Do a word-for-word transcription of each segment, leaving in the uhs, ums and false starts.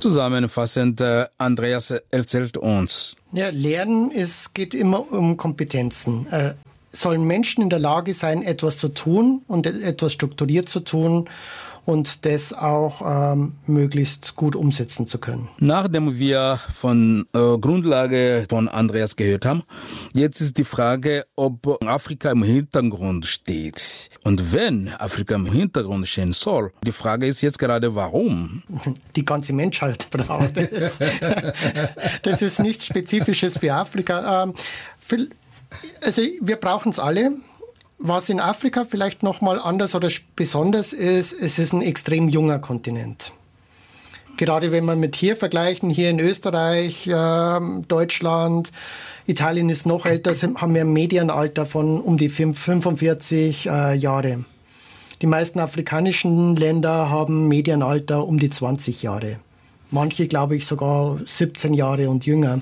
Zusammenfassend, äh, Andreas erzählt uns. Ja, Lernen ist, geht immer um Kompetenzen. Äh, sollen Menschen in der Lage sein, etwas zu tun und etwas strukturiert zu tun und das auch ähm, möglichst gut umsetzen zu können. Nachdem wir von äh, Grundlage von Andreas gehört haben, jetzt ist die Frage, ob Afrika im Hintergrund steht. Und wenn Afrika im Hintergrund stehen soll, die Frage ist jetzt gerade, warum? Die ganze Menschheit braucht es. Das ist nichts Spezifisches für Afrika. Ähm, also wir brauchen es alle. Was in Afrika vielleicht nochmal anders oder besonders ist, es ist ein extrem junger Kontinent. Gerade wenn wir mit hier vergleichen, hier in Österreich, äh, Deutschland, Italien ist noch älter, haben wir ein Medianalter von um die fünfundvierzig äh, Jahre. Die meisten afrikanischen Länder haben Medianalter um die zwanzig Jahre. Manche, glaube ich, sogar siebzehn Jahre und jünger.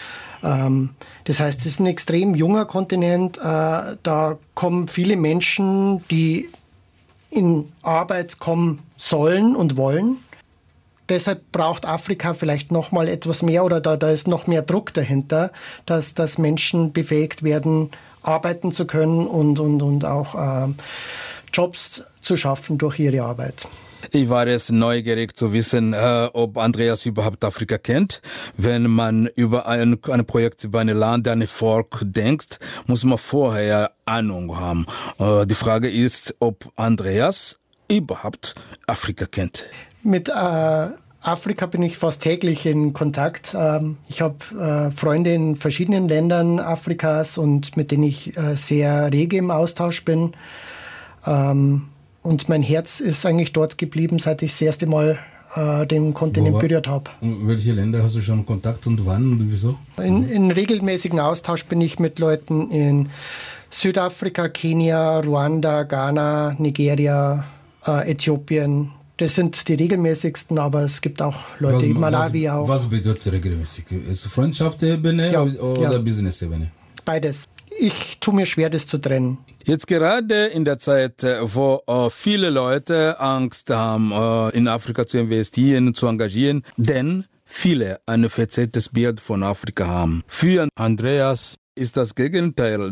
Das heißt, es ist ein extrem junger Kontinent. Da kommen viele Menschen, die in Arbeit kommen sollen und wollen. Deshalb braucht Afrika vielleicht noch mal etwas mehr oder da, da ist noch mehr Druck dahinter, dass, dass Menschen befähigt werden, arbeiten zu können und, und, und auch äh, Jobs zu schaffen durch ihre Arbeit. Ich war jetzt neugierig zu wissen, äh, ob Andreas überhaupt Afrika kennt. Wenn man über ein, ein Projekt, über ein Land, ein Volk denkt, muss man vorher Ahnung haben. Äh, die Frage ist, ob Andreas überhaupt Afrika kennt. Mit äh, Afrika bin ich fast täglich in Kontakt. Ähm, ich habe äh, Freunde in verschiedenen Ländern Afrikas und mit denen ich äh, sehr rege im Austausch bin. Ähm, Und mein Herz ist eigentlich dort geblieben, seit ich das erste Mal äh, den Kontinent berührt habe. Welche Länder hast du schon Kontakt und wann und wieso? In, in regelmäßigen Austausch bin ich mit Leuten in Südafrika, Kenia, Ruanda, Ghana, Nigeria, äh, Äthiopien. Das sind die regelmäßigsten, aber es gibt auch Leute was, in Malawi was, auch. Was bedeutet regelmäßig? Ist es Freundschaftsebene ja, oder ja. Business-Ebene? Beides. Ich tue mir schwer, das zu trennen. Jetzt gerade in der Zeit, wo äh, viele Leute Angst haben, äh, in Afrika zu investieren, zu engagieren, denn viele ein verzerrtes Bild von Afrika haben. Für Andreas ist das Gegenteil.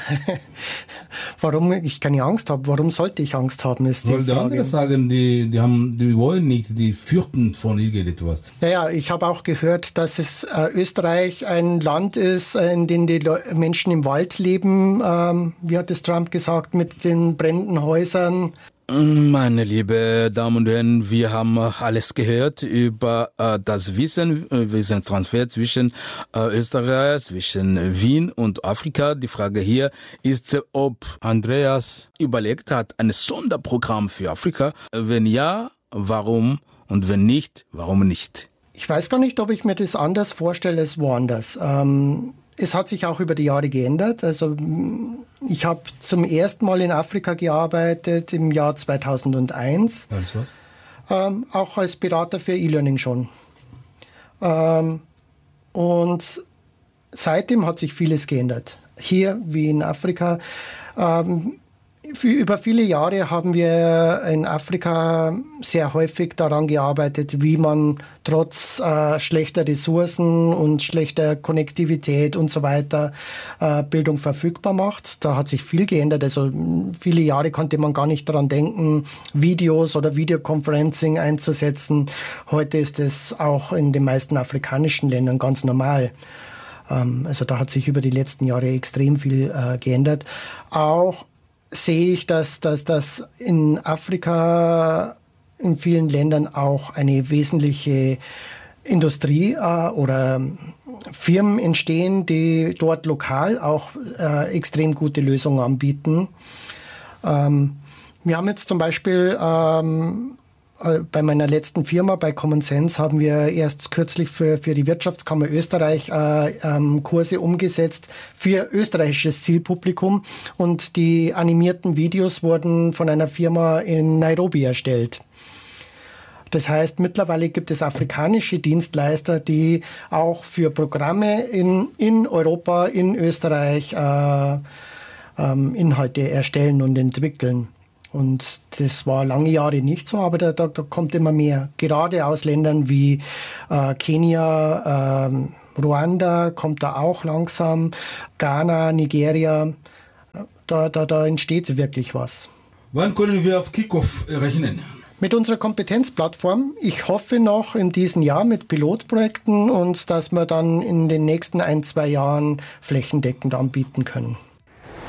Warum ich keine Angst habe? Warum sollte ich Angst haben? Ist die Weil die Frage. anderen sagen, die, die, haben, die wollen nicht, die fürchten von irgendetwas. Naja, ich habe auch gehört, dass es äh, Österreich ein Land ist, in dem die Le- Menschen im Wald leben. Ähm, wie hat es Trump gesagt, mit den brennenden Häusern. Meine liebe Damen und Herren, wir haben alles gehört über äh, das Wissen, äh, Wissenstransfer zwischen äh, Österreich, zwischen Wien und Afrika. Die Frage hier ist, ob Andreas überlegt hat, ein Sonderprogramm für Afrika. Wenn ja, warum? Und wenn nicht, warum nicht? Ich weiß gar nicht, ob ich mir das anders vorstelle als woanders. Ähm, es hat sich auch über die Jahre geändert. Also ich habe zum ersten Mal in Afrika gearbeitet im Jahr zweitausendeins. Als was? Ähm, auch als Berater für E-Learning schon. Ähm, und seitdem hat sich vieles geändert. Hier wie in Afrika. Ähm, für, über viele Jahre haben wir in Afrika sehr häufig daran gearbeitet, wie man trotz äh, schlechter Ressourcen und schlechter Konnektivität und so weiter äh, Bildung verfügbar macht. Da hat sich viel geändert. Also viele Jahre konnte man gar nicht daran denken, Videos oder Videoconferencing einzusetzen. Heute ist es auch in den meisten afrikanischen Ländern ganz normal. Ähm, also da hat sich über die letzten Jahre extrem viel äh, geändert. Auch sehe ich, dass, dass, dass in Afrika in vielen Ländern auch eine wesentliche Industrie äh, oder Firmen entstehen, die dort lokal auch äh, extrem gute Lösungen anbieten. Ähm, wir haben jetzt zum Beispiel ähm, bei meiner letzten Firma, bei Common Sense, haben wir erst kürzlich für, für die Wirtschaftskammer Österreich äh, ähm, Kurse umgesetzt für österreichisches Zielpublikum. Und die animierten Videos wurden von einer Firma in Nairobi erstellt. Das heißt, mittlerweile gibt es afrikanische Dienstleister, die auch für Programme in, in Europa, in Österreich äh, ähm, Inhalte erstellen und entwickeln. Und das war lange Jahre nicht so, aber da, da, da kommt immer mehr. Gerade aus Ländern wie äh, Kenia, äh, Ruanda kommt da auch langsam, Ghana, Nigeria, da, da, da entsteht wirklich was. Wann können wir auf Kickoff rechnen? Mit unserer Kompetenzplattform, ich hoffe noch in diesem Jahr mit Pilotprojekten und dass wir dann in den nächsten ein, zwei Jahren flächendeckend anbieten können.